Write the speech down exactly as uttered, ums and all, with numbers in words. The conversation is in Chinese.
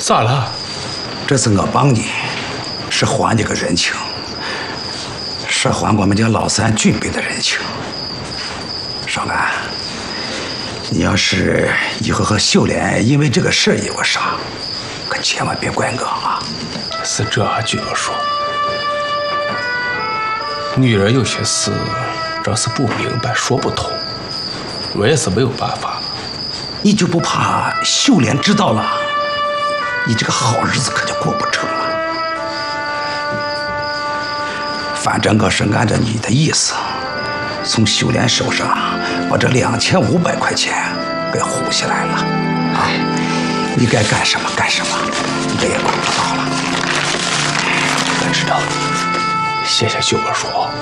咋了？ 这次我帮你，是还你个人情，是还我们家老三军备的人情。少安，你要是以后和秀莲因为这个事儿有个啥，可千万别怪我啊！ 是这样，军哥说，女人有些事，真是不明白，说不通，我也是没有办法。 你就不怕秀莲知道了，你这个好日子可就过不成了。反正我是按照你的意思，从秀莲手上把这两千五百块钱给呼下来了。啊，你该干什么干什么，我也管不到了。 我知道，谢谢军哥说。